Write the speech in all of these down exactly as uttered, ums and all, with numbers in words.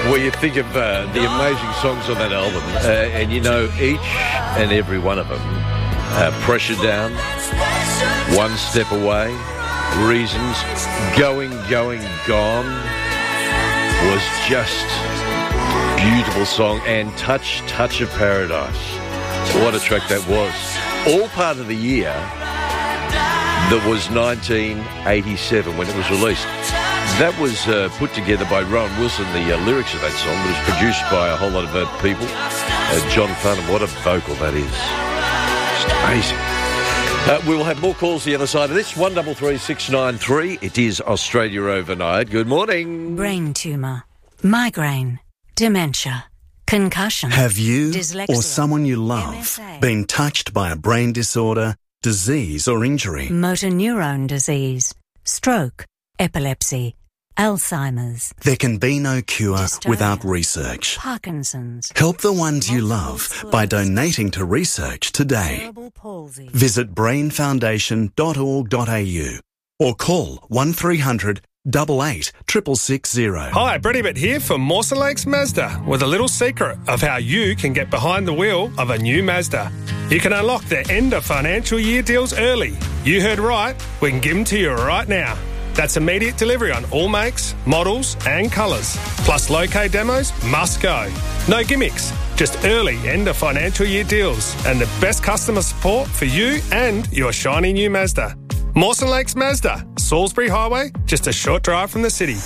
Well, you think of uh, the amazing songs on that album, uh, and you know each and every one of them. Uh, Pressure Down, One Step Away, Reasons, Going, Going, Gone was just beautiful song, and Touch, Touch of Paradise. What a track that was. All part of the year that was nineteen eighty-seven when it was released. That was uh, put together by Rowan Wilson, the uh, lyrics of that song, but it was produced by a whole lot of uh, people. Uh, John Farnham, what a vocal that is. Just amazing. Uh, we will have more calls the other side of this. one three three six nine three. It is Australia Overnight. Good morning. Brain tumour, migraine, dementia, concussion. Have you dyslexia, or someone you love M S A, been touched by a brain disorder, disease or injury? motor neurone disease, stroke, epilepsy, Alzheimer's. There can be no cure Dystonia, without research. Parkinson's, Help the ones you multiple love sclerosis, by donating to research today. cerebral palsy. Visit brain foundation dot org dot a u or call one three hundred eight eight six six zero. Hi, Brett Ibbott here for Mawson Lakes Mazda with a little secret of how you can get behind the wheel of a new Mazda. You can unlock their end of financial year deals early. You heard right, we can give them to you right now. That's immediate delivery on all makes, models and colours. Plus low-K demos must go. No gimmicks, just early end of financial year deals and the best customer support for you and your shiny new Mazda. Mawson Lakes Mazda, Salisbury Highway, just a short drive from the city.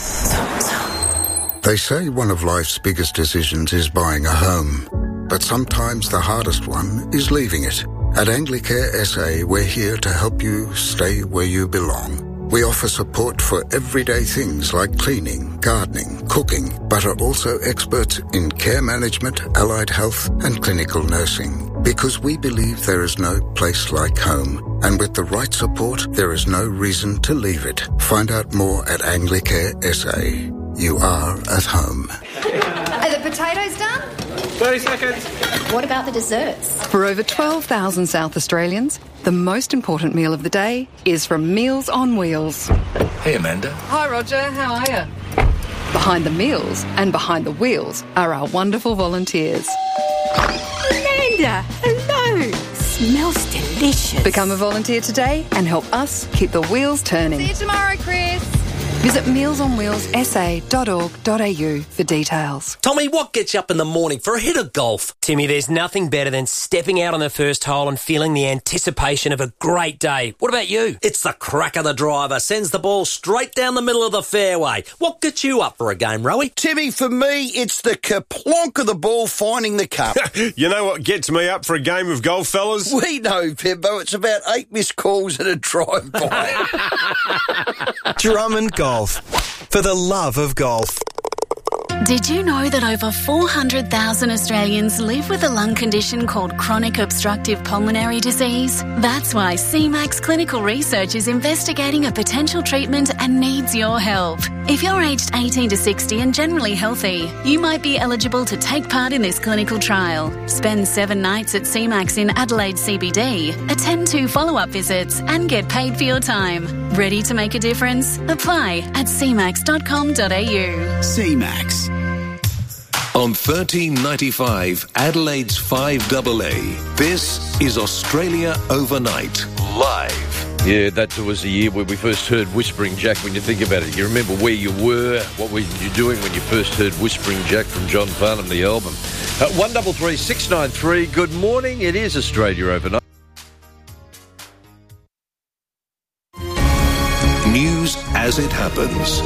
They say one of life's biggest decisions is buying a home, but sometimes the hardest one is leaving it. At Anglicare S A, we're here to help you stay where you belong. We offer support for everyday things like cleaning, gardening, cooking, but are also experts in care management, allied health and clinical nursing. Because we believe there is no place like home. And with the right support, there is no reason to leave it. Find out more at Anglicare S A. You are at home. Are the potatoes done? thirty seconds. What about the desserts? For over twelve thousand South Australians, the most important meal of the day is from Meals on Wheels. Hey, Amanda. Hi, Roger. How are you? Behind the meals and behind the wheels are our wonderful volunteers. Amanda, hello. Smells delicious. Become a volunteer today and help us keep the wheels turning. See you tomorrow, Chris. Visit meals on wheels s a dot org dot a u for details. Tommy, what gets you up in the morning for a hit of golf? Timmy, there's nothing better than stepping out on the first hole and feeling the anticipation of a great day. What about you? It's the crack of the driver, sends the ball straight down the middle of the fairway. What gets you up for a game, Rowie? Timmy, for me, it's the kerplonk of the ball finding the cup. You know what gets me up for a game of golf, fellas? We know, Pimbo. It's about eight missed calls and a drive-by. Drummond Golf. For the love of golf. Did you know that over four hundred thousand Australians live with a lung condition called chronic obstructive pulmonary disease? That's why C MAX Clinical Research is investigating a potential treatment and needs your help. If you're aged eighteen to sixty and generally healthy, you might be eligible to take part in this clinical trial. Spend seven nights at C MAX in Adelaide C B D, attend two follow-up visits and get paid for your time. Ready to make a difference? Apply at c max dot com dot a u. C MAX. On thirteen ninety-five, Adelaide's five A A, this is Australia Overnight, live. Yeah, that was the year where we first heard Whispering Jack. When you think about it, you remember where you were, what were you doing when you first heard Whispering Jack from John Farnham, the album. Uh, one three three six nine three, good morning, it is Australia Overnight. News as it happens.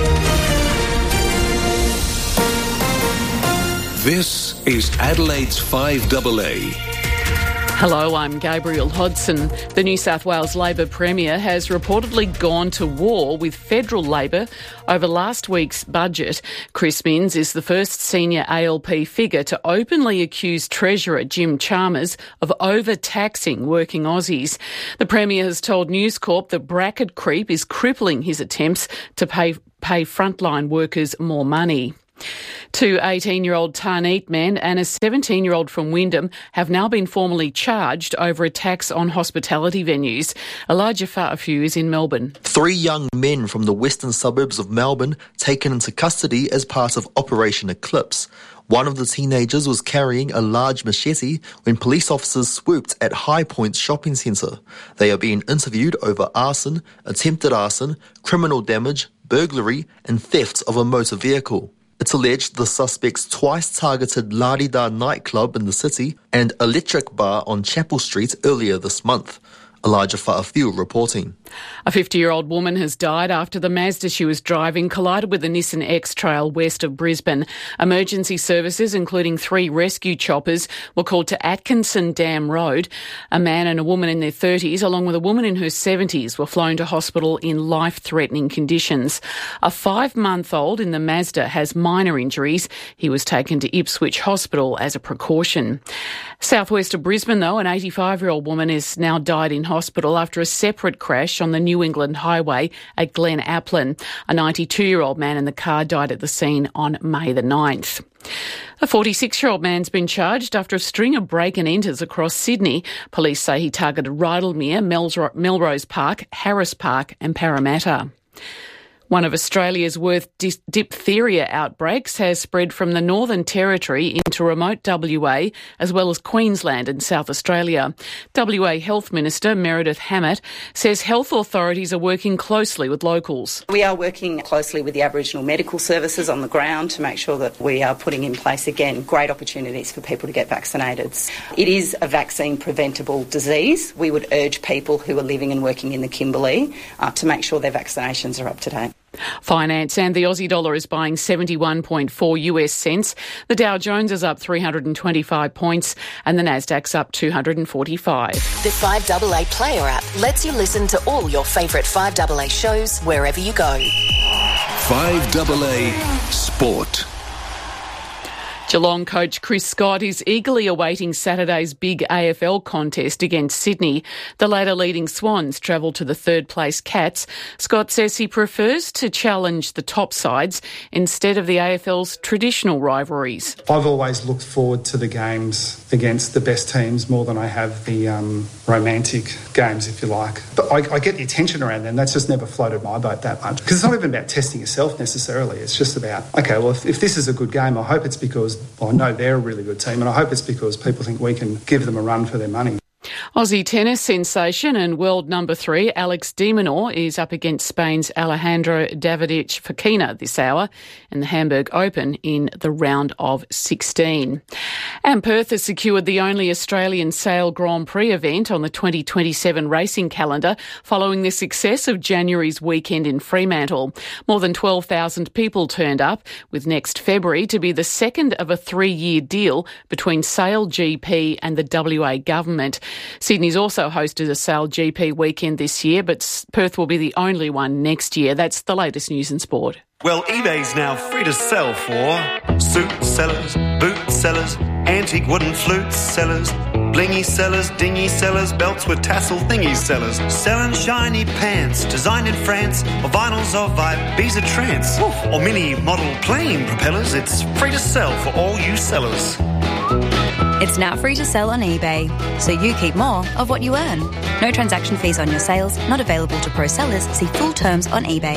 This is Adelaide's five A A. Hello, I'm Gabriel Hodson. The New South Wales Labor Premier has reportedly gone to war with federal Labor over last week's budget. Chris Minns is the first senior A L P figure to openly accuse Treasurer Jim Chalmers of overtaxing working Aussies. The Premier has told News Corp that bracket creep is crippling his attempts to pay, pay frontline workers more money. Two eighteen-year-old Tarneet men and a seventeen-year-old from Wyndham have now been formally charged over attacks on hospitality venues. Elijah Fa'afu is in Melbourne. Three young men from the western suburbs of Melbourne taken into custody as part of Operation Eclipse. One of the teenagers was carrying a large machete when police officers swooped at High Point Shopping Centre. They are being interviewed over arson, attempted arson, criminal damage, burglary and theft of a motor vehicle. It's alleged the suspects twice targeted La Di Da nightclub in the city and Electric Bar on Chapel Street earlier this month. Elijah Fa'afiu reporting. A fifty-year-old woman has died after the Mazda she was driving collided with a Nissan X-Trail west of Brisbane. Emergency services, including three rescue choppers, were called to Atkinson Dam Road. A man and a woman in their thirties, along with a woman in her seventies, were flown to hospital in life-threatening conditions. A five-month-old in the Mazda has minor injuries. He was taken to Ipswich Hospital as a precaution. Southwest of Brisbane, though, an eighty-five-year-old woman is now died in hospital after a separate crash on the New England Highway at Glen Applin. A ninety-two-year-old man in the car died at the scene on May the ninth. A forty-six-year-old man's been charged after a string of break-and-enters across Sydney. Police say he targeted Rydalmere, Melrose Park, Harris Park and Parramatta. One of Australia's worst diphtheria outbreaks has spread from the Northern Territory into remote W A, as well as Queensland and South Australia. W A Health Minister Meredith Hammett says health authorities are working closely with locals. We are working closely with the Aboriginal medical services on the ground to make sure that we are putting in place, again, great opportunities for people to get vaccinated. It is a vaccine-preventable disease. We would urge people who are living and working in the Kimberley uh, to make sure their vaccinations are up to date. Finance and the Aussie dollar is buying seventy-one point four U S cents. The Dow Jones is up three hundred twenty-five points and the Nasdaq's up two hundred forty-five. The five A A Player app lets you listen to all your favourite five A A shows wherever you go. five A A Sport. Geelong coach Chris Scott is eagerly awaiting Saturday's big A F L contest against Sydney. The ladder leading Swans travel to the third place Cats. Scott says he prefers to challenge the top sides instead of the A F L's traditional rivalries. I've always looked forward to the games against the best teams more than I have the um, romantic games, if you like. But I, I get the attention around them. That's just never floated my boat that much. Because it's not even about testing yourself necessarily. It's just about, okay, well, if, if this is a good game, I hope it's because well, I know they're a really good team and I hope it's because people think we can give them a run for their money. Aussie tennis sensation and world number three Alex de Minaur is up against Spain's Alejandro Davidovich Fokina this hour in the Hamburg Open in the round of sixteen. And Perth has secured the only Australian Sail Grand Prix event on the twenty twenty-seven racing calendar following the success of January's weekend in Fremantle. More than twelve thousand people turned up, with next February to be the second of a three-year deal between Sail G P and the W A government. Sydney's also hosted a Sail G P weekend this year, but Perth will be the only one next year. That's the latest news and sport. Well, eBay's now free to sell for suit sellers, boot sellers, antique wooden flute sellers, blingy sellers, dingy sellers, belts with tassel thingy sellers, selling shiny pants designed in France, or vinyls of Ibiza trance, or mini model plane propellers. It's free to sell for all you sellers. It's now free to sell on eBay, so you keep more of what you earn. No transaction fees on your sales, not available to pro sellers. See full terms on eBay.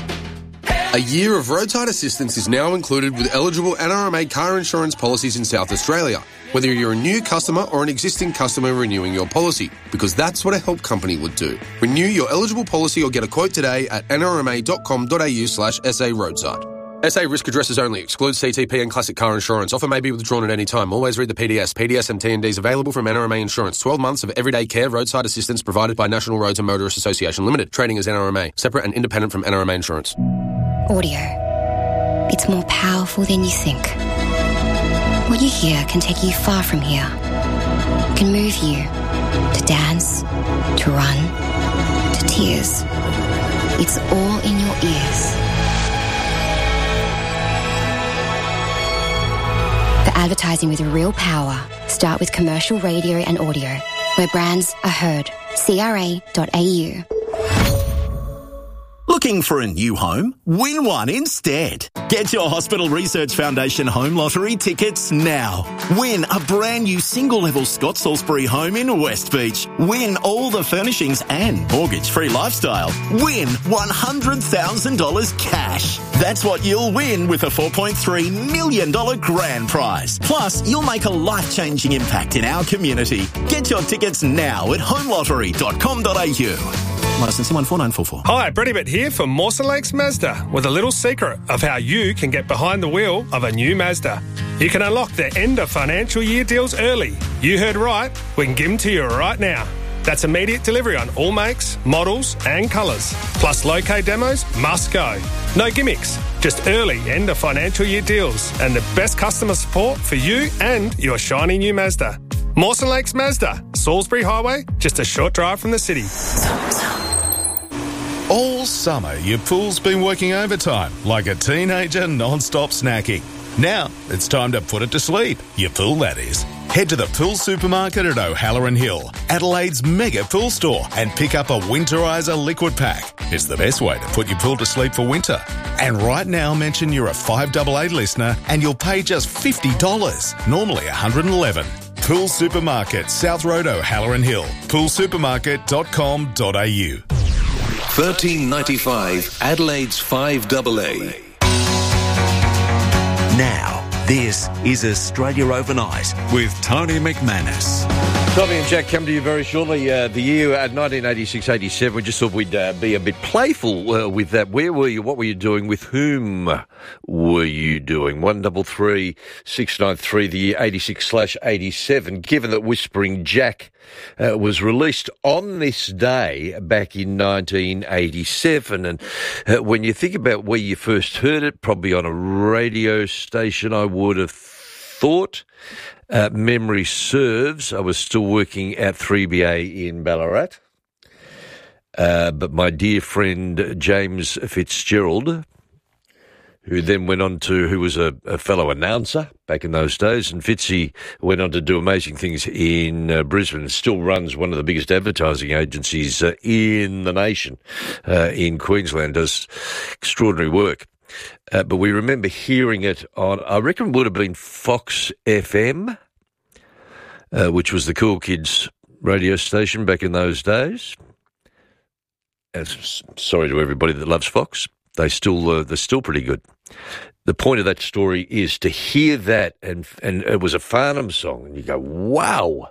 A year of roadside assistance is now included with eligible N R M A car insurance policies in South Australia, whether you're a new customer or an existing customer renewing your policy, because that's what a help company would do. Renew your eligible policy or get a quote today at nrma.com.au slash SA roadside. S A risk addresses only. Excludes C T P and classic car insurance. Offer may be withdrawn at any time. Always read the P D S. P D S and T and Ds available from N R M A Insurance. twelve months of everyday care roadside assistance provided by National Roads and Motorists Association Limited. Trading as N R M A. Separate and independent from N R M A Insurance. Audio. It's more powerful than you think. What you hear can take you far from here. It can move you to dance, to run, to tears. It's all in your ears. Advertising with real power. Start with commercial radio and audio, where brands are heard. C R A dot A U. Look Looking for a new home? Win one instead. Get your Hospital Research Foundation Home Lottery tickets now. Win a brand new single-level Scott Salisbury home in West Beach. Win all the furnishings and mortgage-free lifestyle. Win one hundred thousand dollars cash. That's what you'll win with a four point three million dollars grand prize. Plus, you'll make a life-changing impact in our community. Get your tickets now at home lottery dot com dot a u. Licence one four nine four four. Hi, Brady Bit here from Mawson Lakes Mazda with a little secret of how you can get behind the wheel of a new Mazda. You can unlock the end of financial year deals early. You heard right, we can give them to you right now. That's immediate delivery on all makes, models and colours. Plus low-K demos must go. No gimmicks, just early end of financial year deals and the best customer support for you and your shiny new Mazda. Mawson Lakes Mazda, Salisbury Highway, just a short drive from the city. All summer, your pool's been working overtime like a teenager non-stop snacking. Now, it's time to put it to sleep. Your pool, that is. Head to the Pool Supermarket at O'Halloran Hill, Adelaide's mega pool store, and pick up a Winterizer liquid pack. It's the best way to put your pool to sleep for winter. And right now, mention you're a five double eight listener and you'll pay just fifty dollars, normally one hundred eleven dollars. Pool Supermarket, South Road, O'Halloran Hill, pool supermarket dot com dot a u. thirteen ninety-five Adelaide's five double A. Now, this is Australia Overnight with Tony McManus. Tommy and Jack come to you very shortly. Uh, the year uh, nineteen eighty-six eighty-seven, we just thought we'd uh, be a bit playful uh, with that. Where were you? What were you doing? With whom were you doing? one double three six nine three, the year eighty-six slash eighty-seven, given that Whispering Jack uh, was released on this day back in nineteen eighty-seven. And uh, when you think about where you first heard it, probably on a radio station, I would have thought. Uh, memory serves, I was still working at three B A in Ballarat. Uh, but my dear friend James Fitzgerald, who then went on to, who was a, a fellow announcer back in those days, and Fitzy went on to do amazing things in uh, Brisbane and still runs one of the biggest advertising agencies uh, in the nation, uh, in Queensland, does extraordinary work. Uh, but we remember hearing it on, I reckon it would have been Fox F M, uh, which was the Cool Kids radio station back in those days. As, sorry to everybody that loves Fox. They still, uh, they're still pretty good. The point of that story is to hear that, and and it was a Farnham song, and you go, wow.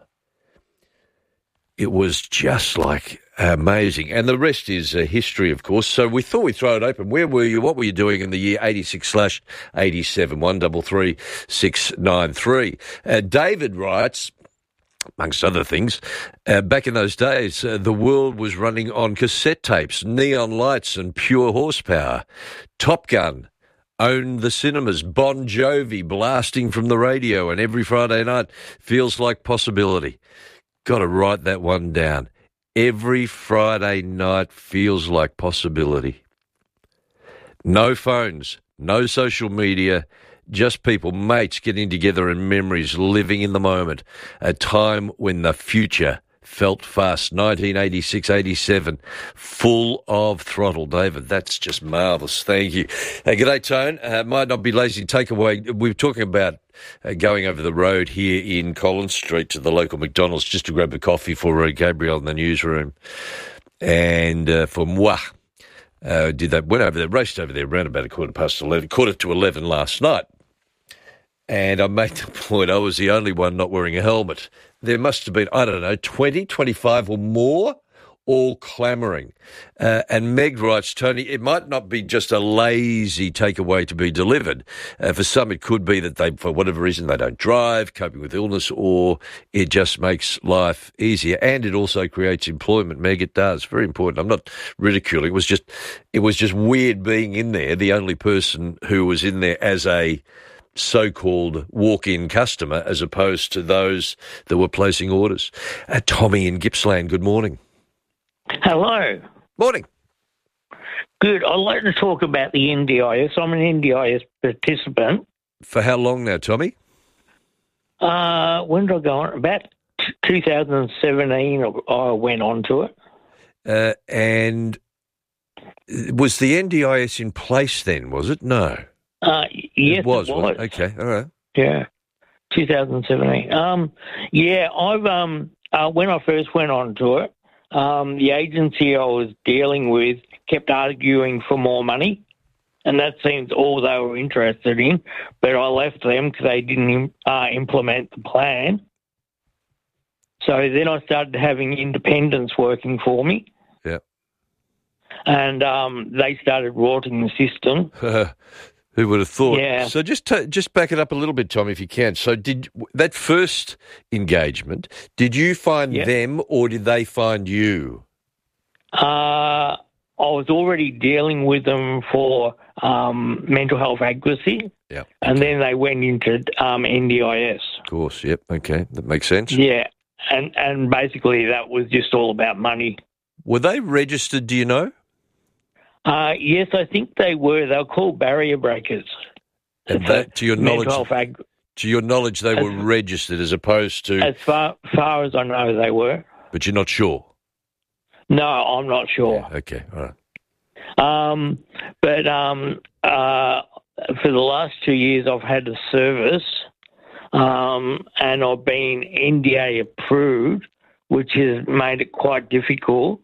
It was just like amazing. And the rest is uh, history, of course. So we thought we'd throw it open. Where were you? What were you doing in the year eighty-six slash eighty-seven? one double three six nine three. Uh, David writes, amongst other things, uh, back in those days, uh, the world was running on cassette tapes, neon lights and pure horsepower. Top Gun owned the cinemas. Bon Jovi blasting from the radio, and every Friday night feels like possibility. Got to write that one down. Every Friday night feels like possibility. No phones, no social media, just people, mates getting together and memories, living in the moment. A time when the future felt fast. nineteen eighty-six eighty-seven, full of throttle. David, that's just marvellous. Thank you. Hey, g'day, Tone. Uh, might not be lazy takeaway. We were talking about uh, going over the road here in Collins Street to the local McDonald's just to grab a coffee for uh, Gabriel in the newsroom. And uh, for moi, uh, did that, went over there, raced over there around about a quarter past eleven, quarter to eleven last night. And I made the point I was the only one not wearing a helmet. There must have been, I don't know, twenty, twenty-five or more, all clamouring. Uh, and Meg writes, Tony, it might not be just a lazy takeaway to be delivered. Uh, for some, it could be that they, for whatever reason, they don't drive, coping with illness, or it just makes life easier. And it also creates employment. Meg, it does. Very important. I'm not ridiculing. It was just, it was just weird being in there, the only person who was in there as a so-called walk-in customer as opposed to those that were placing orders. Uh, Tommy in Gippsland, good morning. Hello. Morning. Good. I'd like to talk about the N D I S. I'm an N D I S participant. For how long now, Tommy? Uh, when did I go on? About two thousand seventeen I went on to it. Uh, and Was the N D I S in place then, was it? No. Uh, yes, it was. It was. Okay, all right. Yeah, two thousand seventeen. Um, yeah, I've um, uh, when I first went on to it, um, the agency I was dealing with kept arguing for more money, and that seems all they were interested in. But I left them because they didn't uh, implement the plan. So then I started having independents working for me. Yeah. And um, they started rorting the system. Who would have thought? Yeah. So just t- just back it up a little bit, Tom, if you can. So did that first engagement, did you find Yeah. them or did they find you? Uh, I was already dealing with them for um, mental health advocacy. Yeah. And then they went into um, N D I S. Of course, yep. Okay, that makes sense. Yeah. And, and basically that was just all about money. Were they registered, do you know? Uh, yes, I think they were. They were called barrier breakers. And that, to your Mental knowledge, health ag- to your knowledge, they were As- registered as opposed to, As far, far as I know, they were. but you're not sure. No, I'm not sure. Okay, all right. Um, but um, uh, for the last two years, I've had a service, um, and I've been N D A approved, which has made it quite difficult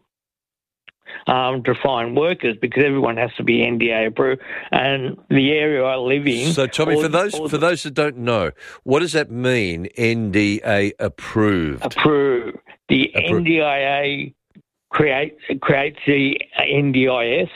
um, to find workers because everyone has to be N D A approved. And the area I live in. So, Tommy, all- for those all for those that don't know, what does that mean? N D A approved. Approved. The Appro- N D I A creates creates the N D I S.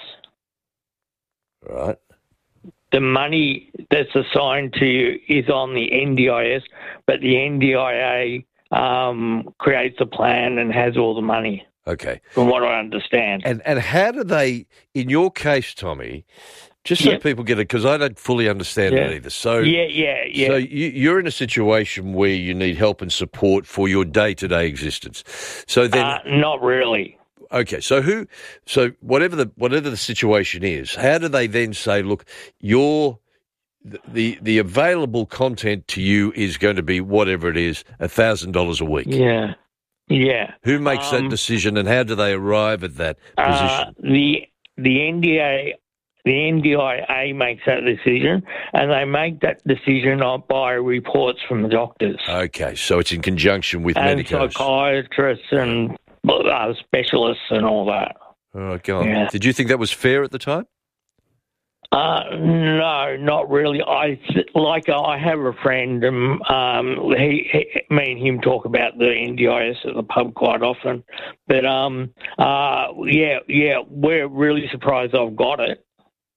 Right. The money that's assigned to you is on the N D I S, but the N D I A um, creates a plan and has all the money. Okay. From what I understand. And and how do they, in your case, Tommy, just so Yep. people get it, because I don't fully understand Yeah. it either. So Yeah, yeah, yeah. So you, you're in a situation where you need help and support for your day-to-day existence. So then, Uh, not really. okay. So who? So whatever the whatever the situation is, how do they then say, look, your the the, the available content to you is going to be whatever it is, a thousand dollars a week. Yeah, yeah. Who makes Um, that decision, and how do they arrive at that position? Uh, the the N D A, the N D I A makes that decision, and they make that decision on- by reports from the doctors Okay, so it's in conjunction with and medicos. psychiatrists and uh, specialists and all that. All right, go on. Yeah. Did you think that was fair at the time? Uh, no, not really. I like I have a friend, and um, he, he, me and him talk about the N D I S at the pub quite often. But um, uh, yeah, yeah, we're really surprised I've got it.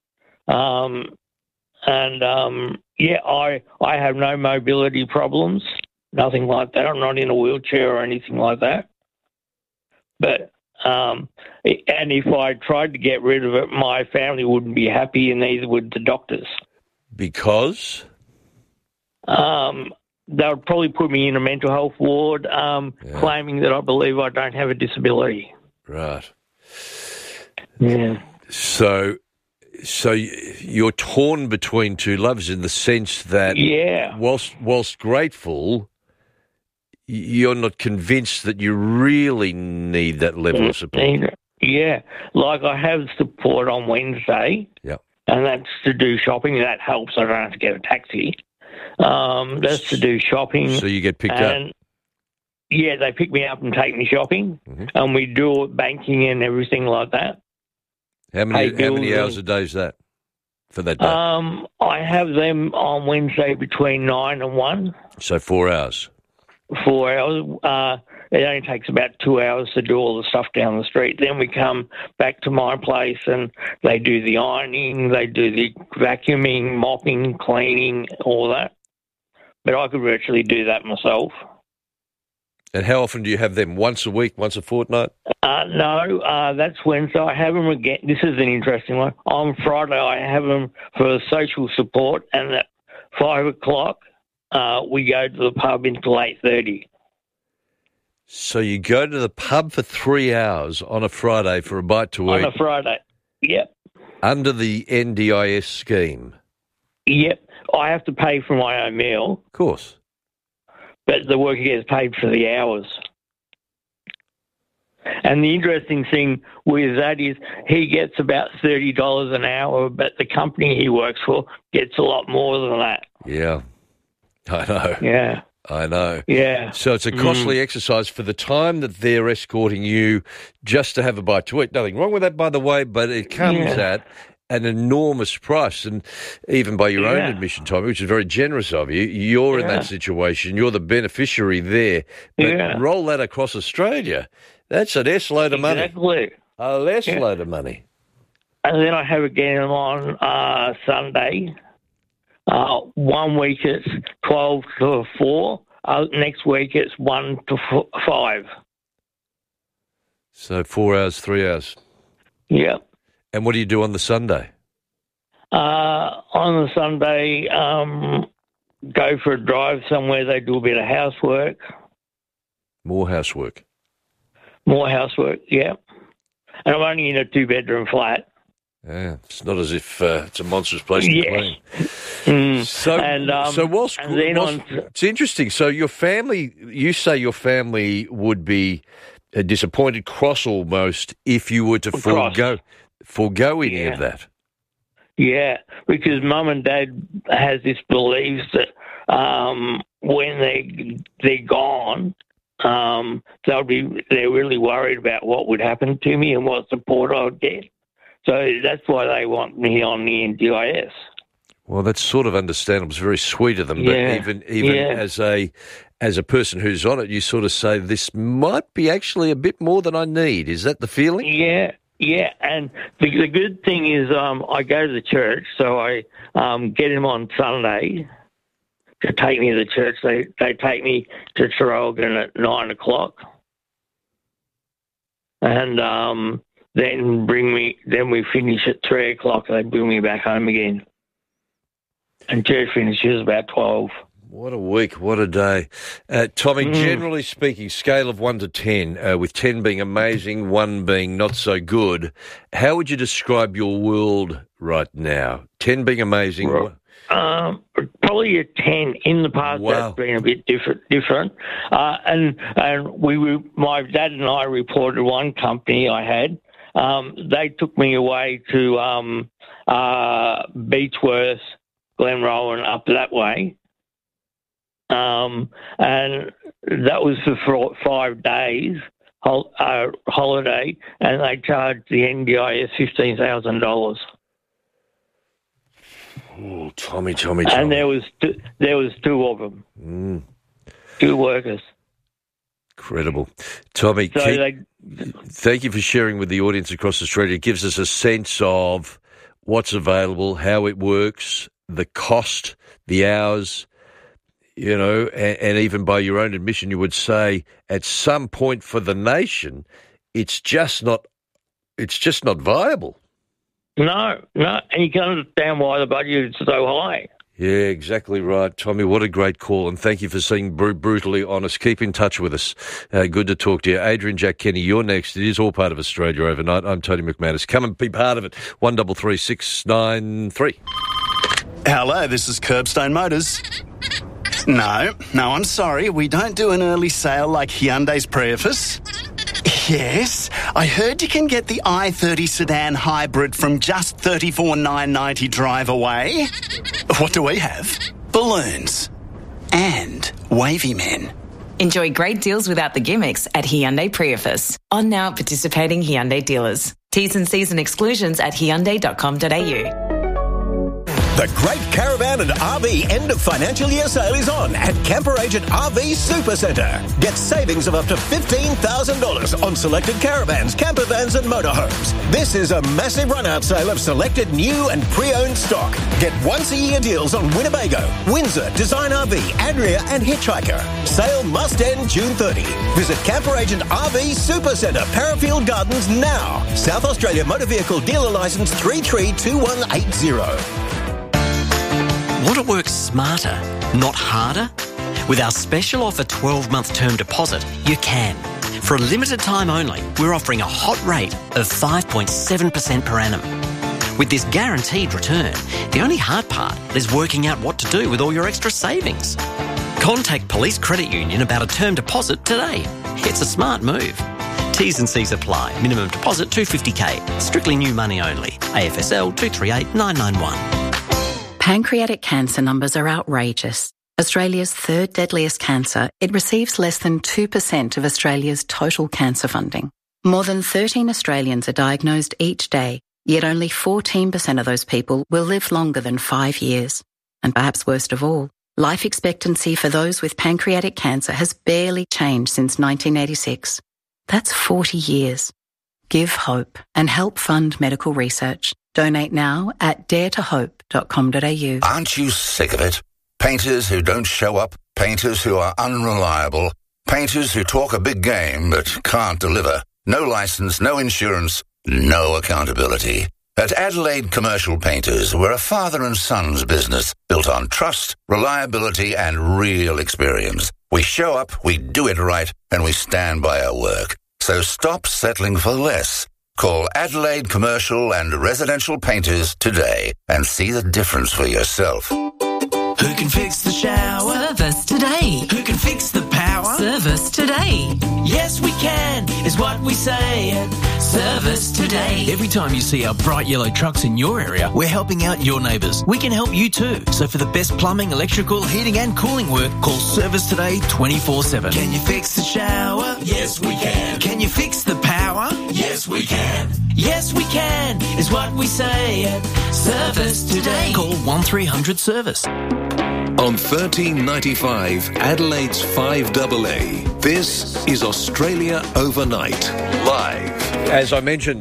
Um, and um, yeah, I I have no mobility problems, nothing like that. I'm not in a wheelchair or anything like that. But um, and if I tried to get rid of it, my family wouldn't be happy, and neither would the doctors. Because? Um, they would probably put me in a mental health ward, um, Yeah. claiming that I believe I don't have a disability. Right. Yeah. So, so y- you're torn between two loves in the sense that, Yeah. whilst whilst grateful, y- you're not convinced that you really need that level of support. Yeah. Like I have support on Wednesday. Yeah. And that's to do shopping. That helps. I don't have to get a taxi. Um, that's to do shopping. So you get picked and, up. Yeah, they pick me up and take me shopping, Mm-hmm. and we do banking and everything like that. How many pay how many bills hours a day is that for that day? Um, I have them on Wednesday between nine and one. so four hours. Four hours. Uh, it only takes about two hours to do all the stuff down the street. Then we come back to my place and they do the ironing, they do the vacuuming, mopping, cleaning, all that. But I could virtually do that myself. And how often do you have them? Once a week, once a fortnight? Uh, no, uh, that's Wednesday. I have them again. This is an interesting one. On Friday, I have them for social support, and at five o'clock, uh, we go to the pub until eight thirty. So you go to the pub for three hours on a Friday for a bite to On eat a Friday. Yep. under the N D I S scheme. Yep. I have to pay for my own meal. Of course. But the worker gets paid for the hours. And the interesting thing with that is he gets about thirty dollars an hour, but the company he works for gets a lot more than that. Yeah, I know. Yeah. I know. Yeah. So it's a costly mm. exercise for the time that they're escorting you just to have a bite to eat. Nothing wrong with that, by the way, but it comes yeah. at an enormous price. And even by your yeah. own admission, Tommy, which is very generous of you, you're yeah. in that situation. You're the beneficiary there. But yeah. roll that across Australia. That's an S-load of money. Exactly. A S-load yeah. of money. And then I have a game on uh, Sunday. Uh, one week it's twelve to four. Uh, next week it's one to f- five. So four hours, three hours. Yep. And what do you do on the Sunday? Uh, on the Sunday, um, go for a drive somewhere. They do a bit of housework. More housework. More housework, yeah. And I'm only in a two-bedroom flat. Yeah, it's not as if uh, it's a monstrous place to yes. clean. Mm. So, and, um, so whilst, and then whilst on... it's interesting. So your family, you say your family would be uh, disappointed, cross almost, if you were to cross. forego forego any yeah. of that. Yeah, because Mum and Dad has this belief that um, when they they're gone, um, they'll be they're really worried about what would happen to me and what support I would get. So that's why they want me on the N D I S. Well, that's sort of understandable. It's very sweet of them. Yeah. But even even yeah. as a as a person who's on it, you sort of say, this might be actually a bit more than I need. Is that the feeling? Yeah, yeah. And the, the good thing is um, I go to the church, so I um, get him on Sunday to take me to the church. They, they take me to Traralgon at nine o'clock. And... Um, Then bring me. Then we finish at three o'clock. They bring me back home again, and church finishes about twelve. What a week! What a day, uh, Tommy. Mm. Generally speaking, scale of one to ten, uh, with ten being amazing, one being not so good. How would you describe your world right now? Ten being amazing. Right. Um, probably a ten. In the past, wow. that's been a bit different. Different, uh, and and we were, my dad and I reported one company I had. Um, they took me away to um, uh, Beechworth, Glenrowan, up that way. Um, and that was for five days hol- uh, holiday, and they charged the N D I S fifteen thousand dollars. Oh, Tommy, Tommy, Tommy. And there was two, there was two of them, mm. two workers. Incredible. Tommy, so keep, they, thank you for sharing with the audience across Australia. It gives us a sense of what's available, how it works, the cost, the hours, you know, and, and even by your own admission, you would say at some point for the nation, it's just not, it's just not viable. No, no, and you can understand why the budget is so high. Yeah, exactly right. Tommy, what a great call, and thank you for being br- brutally honest. Keep in touch with us. Uh, good to talk to you. Adrian Jack Kenny, you're next. It is all part of Australia Overnight. I'm Tony McManus. Come and be part of it. one double three six nine three. Hello, this is Curbstone Motors. No, no, I'm sorry. We don't do an early sale like Hyundai's Prius. Yes, I heard you can get the i thirty sedan hybrid from just thirty-four thousand nine hundred ninety drive away. What do we have? Balloons. And wavy men. Enjoy great deals without the gimmicks at Hyundai Prius. On now participating Hyundai dealers. T's and C's and exclusions at hyundai dot com dot a u. The Great Caravan and R V End of Financial Year Sale is on at Camper Agent R V Supercentre. Get savings of up to fifteen thousand dollars on selected caravans, camper vans and motorhomes. This is a massive run-out sale of selected new and pre-owned stock. Get once-a-year deals on Winnebago, Windsor, Design R V, Adria and Hitchhiker. Sale must end June thirtieth. Visit Camper Agent R V Supercentre, Parafield Gardens now. South Australia Motor Vehicle Dealer Licence three three two one eight zero. Want to work smarter, not harder? With our special offer twelve-month term deposit, you can. For a limited time only, we're offering a hot rate of five point seven percent per annum. With this guaranteed return, the only hard part is working out what to do with all your extra savings. Contact Police Credit Union about a term deposit today. It's a smart move. T's and C's apply. Minimum deposit two hundred fifty thousand. Strictly new money only. A F S L two three eight nine nine one. Pancreatic cancer numbers are outrageous. Australia's third deadliest cancer, it receives less than two percent of Australia's total cancer funding. More than thirteen Australians are diagnosed each day, yet only fourteen percent of those people will live longer than five years. And perhaps worst of all, life expectancy for those with pancreatic cancer has barely changed since nineteen eighty-six. That's forty years. Give hope and help fund medical research. Donate now at dare to hope dot com dot a u. Aren't you sick of it? Painters who don't show up, painters who are unreliable, painters who talk a big game but can't deliver. No license, no insurance, no accountability. At Adelaide Commercial Painters, we're a father and son's business built on trust, reliability and real experience. We show up, we do it right, and we stand by our work. So stop settling for less. Call Adelaide Commercial and Residential Painters today and see the difference for yourself. Who can fix the shower? Service today. Who can fix the power? Service today. Yes, we can, is what we say at Service Today. Every time you see our bright yellow trucks in your area, we're helping out your neighbours. We can help you too. So for the best plumbing, electrical, heating and cooling work, call Service Today twenty-four seven. Can you fix the shower? Yes, we can. Can you fix the power? Yes, we can. Yes, we can, is what we say at Service Today. Call one three hundred service. On thirteen ninety-five, Adelaide's five A A, this is Australia Overnight, live. As I mentioned,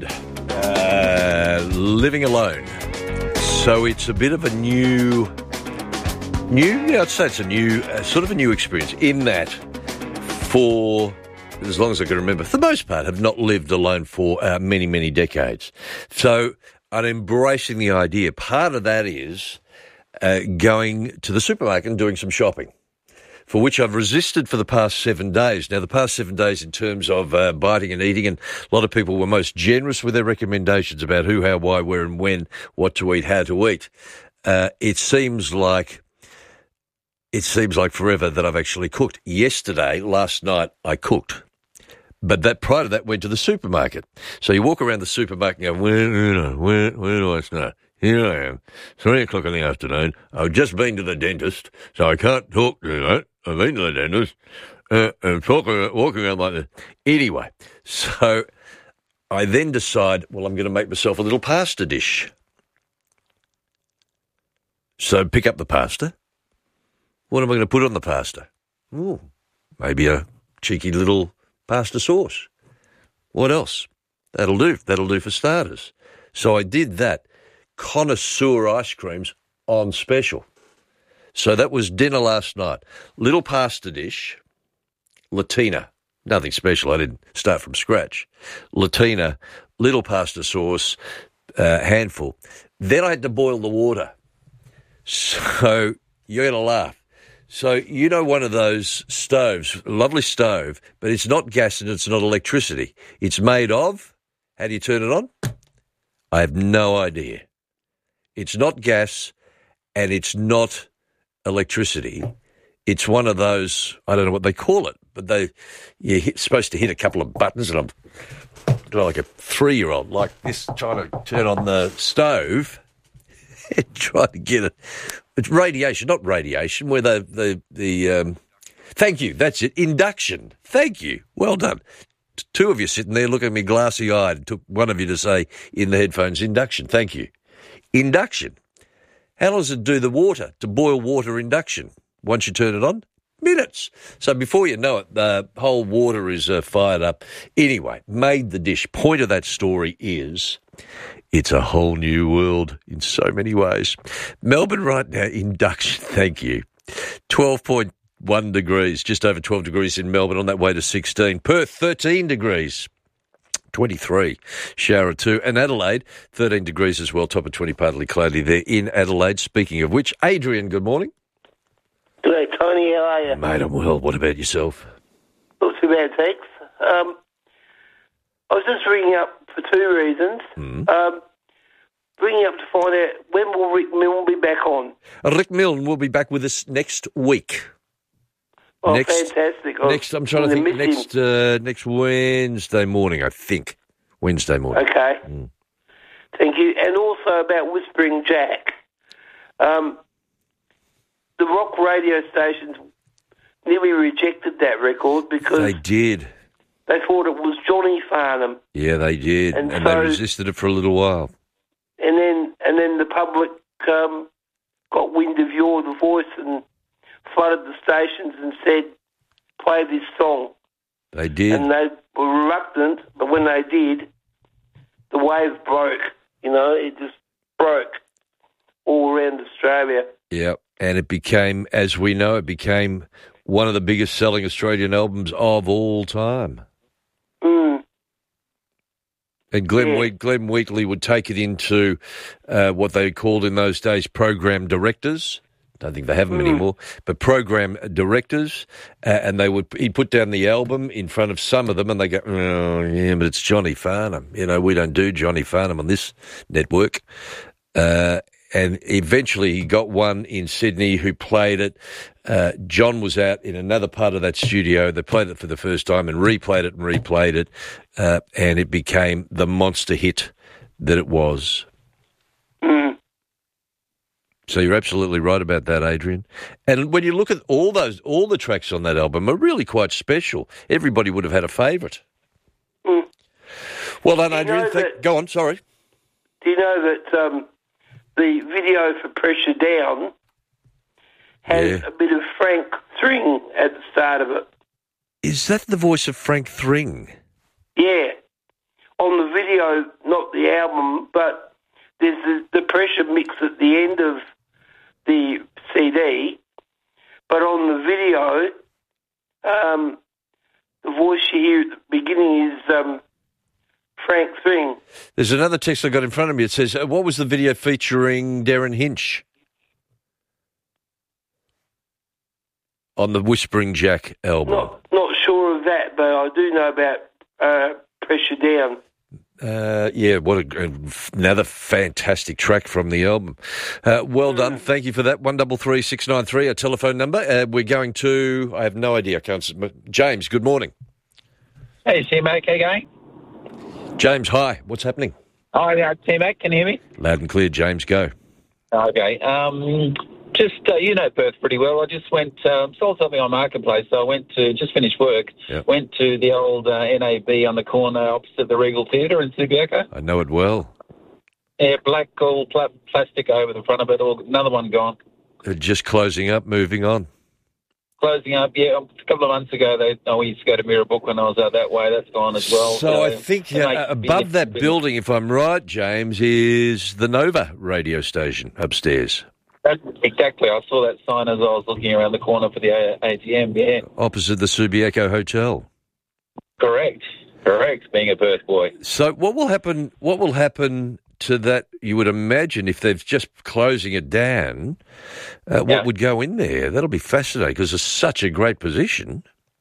uh, living alone. So it's a bit of a new, new, yeah, I'd say it's a new, uh, sort of a new experience in that for, as long as I can remember, for the most part, have not lived alone for uh, many, many decades. So I'm embracing the idea. Part of that is Uh, going to the supermarket and doing some shopping, for which I've resisted for the past seven days. Now, the past seven days in terms of uh, biting and eating, and a lot of people were most generous with their recommendations about who, how, why, where and when, what to eat, how to eat. Uh, it seems like it seems like forever that I've actually cooked. Yesterday, last night, I cooked. But that prior to that went to the supermarket. So you walk around the supermarket and go, where, where, where, where do I start? Here I am, three o'clock in the afternoon. I've just been to the dentist, so I can't talk to you. I've been to the dentist uh, and talking, walking around like this. Anyway, so I then decide, well, I'm going to make myself a little pasta dish. So pick up the pasta. What am I going to put on the pasta? Ooh, maybe a cheeky little pasta sauce. What else? That'll do. That'll do for starters. So I did that. Connoisseur ice creams on special. So that was dinner last night. Little pasta dish, Latina. Nothing special. I didn't start from scratch. Latina, little pasta sauce, uh, handful. Then I had to boil the water. So you're going to laugh. So you know one of those stoves, lovely stove, but it's not gas and it's not electricity. It's made of, how do you turn it on? I have no idea. It's not gas and it's not electricity. It's one of those, I don't know what they call it, but they, you're hit, supposed to hit a couple of buttons, and I'm like a three-year-old like this trying to turn on the stove and trying to get it. It's radiation, not radiation, where the, the, the um, thank you, that's it, induction. Thank you, well done. Two of you sitting there looking at me glassy-eyed. It took one of you to say in the headphones, induction, thank you. Induction. How long does it do the water, to boil water induction? Once you turn it on, minutes. So before you know it, the whole water is uh, fired up. Anyway, made the dish. Point of that story is it's a whole new world in so many ways. Melbourne right now, induction, thank you. twelve point one degrees, just over twelve degrees in Melbourne, on that way to sixteen. Perth, thirteen degrees. twenty-three, shower two, and Adelaide, thirteen degrees as well, top of twenty, partly cloudy there in Adelaide. Speaking of which, Adrian, good morning. G'day, Tony, how are you? Mate, I'm well. What about yourself? Not too bad, thanks. Um, I was just ringing up for two reasons. Mm. Um, ringing up to find out when will Rick Milne be back on? Rick Milne will be back with us next week. Oh, next, fantastic. Oh, Next, I'm trying to I'm think, gonna miss next uh, next Wednesday morning, I think. Wednesday morning. Okay. Mm. Thank you. And also about Whispering Jack. Um, the rock radio stations nearly rejected that record because They did. they thought it was Johnny Farnham. Yeah, they did. And And, so- they resisted it for a little while. And then and then the public um, got wind of your the voice and flooded the stations and said, play this song. They did. And they were reluctant, but when they did, the wave broke. You know, it just broke all around Australia. Yeah, and it became, as we know, it became one of the biggest selling Australian albums of all time. Mm. And Glenn, Yeah. Week, Glenn Wheatley would take it into uh, what they called in those days program directors. Don't think they have them Mm. anymore, but program directors, uh, and they would he'd put down the album in front of some of them, and they go, "Oh, yeah, but it's Johnny Farnham. You know, we don't do Johnny Farnham on this network." Uh, and eventually, he got one in Sydney who played it. Uh, John was out in another part of that studio. They played it for the first time and replayed it and replayed it, uh, and it became the monster hit that it was. Mm. So you're absolutely right about that, Adrian. And when you look at all those, all the tracks on that album are really quite special. Everybody would have had a favourite. Mm. Well done, Do you Adrian. know Thank- that- Go on, sorry. Do you know that um, the video for Pressure Down has Yeah. a bit of Frank Thring at the start of it? Is that the voice of Frank Thring? Yeah. On the video, not the album, but there's the, the pressure mix at the end of the C D, but on the video, um, the voice you hear at the beginning is um, Frank Thring. There's another text I got in front of me. It says, uh, what was the video featuring Darren Hinch? On the Whispering Jack album. Not not sure of that, but I do know about uh, Pressure Down. Uh, yeah, what a, another fantastic track from the album. Uh, well done. Thank you for that. one double three six nine three, our telephone number. Uh, we're going to, I have no idea. I can't, s- James, good morning. Hey, T-Mac, how you going? James, hi. What's happening? Hi, uh, T-Mac, can you hear me? Loud and clear, James, go. Okay. Um, just, uh, you know Perth pretty well. I just went, um, sold something on Marketplace, so I went to, just finished work, Yep. went to the old uh, N A B on the corner opposite the Regal Theatre in Subiaco. I know it well. Yeah, black, all pla- plastic over the front of it, all, another one gone. Uh, just closing up, moving on. Closing up, yeah, a couple of months ago, they, oh, we used to go to Mirrabrook when I was out that way. That's gone as well. So I think it uh, makes above me- that building, if I'm right, James, is the Nova radio station upstairs. That's exactly. I saw that sign as I was looking around the corner for the A T M, yeah. Opposite the Subiaco Hotel. Correct. Correct, being a Perth boy. So what will happen? What will happen to that? You would imagine if they're just closing it down, uh, what Yeah. would go in there? That'll be fascinating because it's such a great position.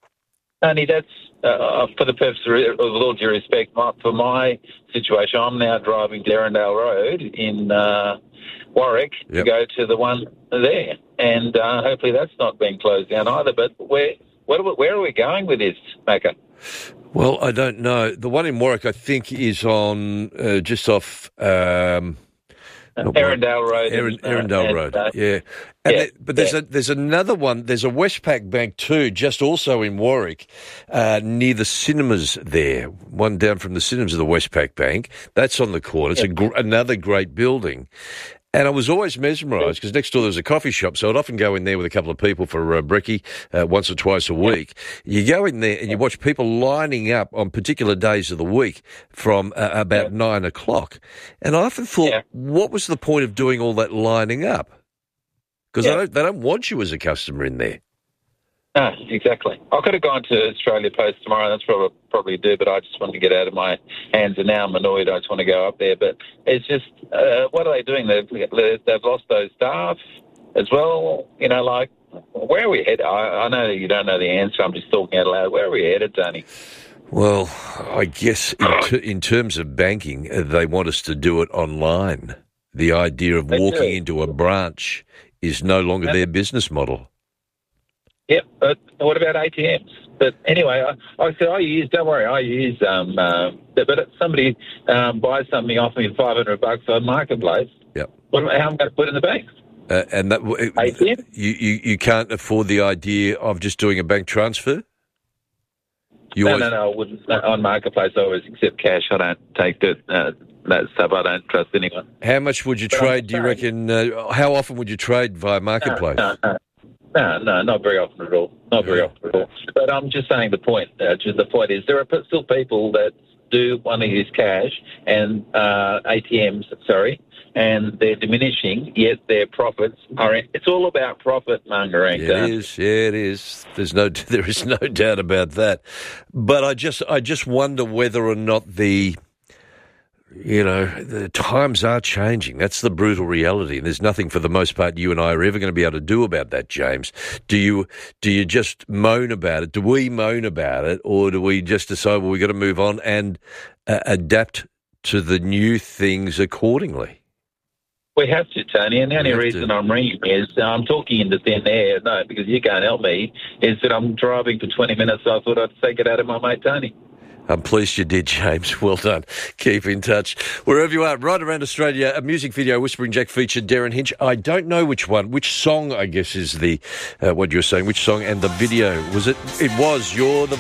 Only that's, uh, for the purpose of with all due respect, my, for my situation, I'm now driving Derrendale Road in uh, Warwick to Yep. go to the one there. And uh, hopefully that's not being closed down either. But where where, where are we going with this, Macca? Well, I don't know. The one in Warwick, I think, is on uh, just off um, not Warwick. Erindale Road. Erin, and, uh, Erindale and, Road, uh, yeah. And yeah, there- but there's yeah. a there's another one. There's a Westpac Bank too, just also in Warwick, uh, near the cinemas there. One down from the cinemas of the Westpac Bank. That's on the corner. It's a gr- another great building. And I was always mesmerised because next door there was a coffee shop, so I'd often go in there with a couple of people for uh, brekkie uh, once or twice a week. You go in there and you watch people lining up on particular days of the week from uh, about nine o'clock. And I often thought, what was the point of doing all that lining up? Because they, don't, they don't want you as a customer in there. No, exactly. I could have gone to Australia Post tomorrow. That's what I'll probably do, but I just want to get out of my hands, and now I'm annoyed. I just want to go up there. But it's just, uh, what are they doing? They've, they've lost those staff as well. You know, like, where are we headed? I, I know that you don't know the answer. I'm just talking out loud. Where are we headed, Tony? Well, I guess in, ter- in terms of banking, uh, they want us to do it online. The idea of They walking do. into a branch is no longer their business model. Yep, but what about A T Ms? But anyway, I, I said, I use, don't worry, I use, um, uh, but if somebody um, buys something off me for five hundred bucks on Marketplace, yep. what, how am I going to put it in the bank? Uh, and that A T M? you, you, you can't afford the idea of just doing a bank transfer? You no, always... no, no, I wouldn't. On Marketplace, I always accept cash. I don't take it, uh, that stuff. I don't trust anyone. How much would you But trade, do you reckon? Uh, how often would you trade via Marketplace? No, no, no, no, not very often at all. Not very often at all. But I'm just saying the point. Uh, just the point is there are still people that do want to use cash and uh, A T Ms, sorry, and they're diminishing, yet their profits are... It's all about profit mongering. Yeah, it is. Yeah, it is. There's no, there is no doubt about that. But I just, I just wonder whether or not the... You know, the times are changing. That's the brutal reality. And there's nothing, for the most part, you and I are ever going to be able to do about that, James. Do you do you just moan about it? Do we moan about it? Or do we just decide, well, we've got to move on and uh, adapt to the new things accordingly? We have to, Tony, and the only reason to. I'm ringing is uh, I'm talking into thin air, no, because you can't help me, is that I'm driving for twenty minutes, so I thought I'd take it out of my mate Tony. I'm pleased you did, James. Well done. Keep in touch. Wherever you are, right around Australia, a music video, Whispering Jack, featured Darren Hinch. I don't know which one, which song, I guess, is the, uh, what you were saying, which song and the video. Was it, it was You're the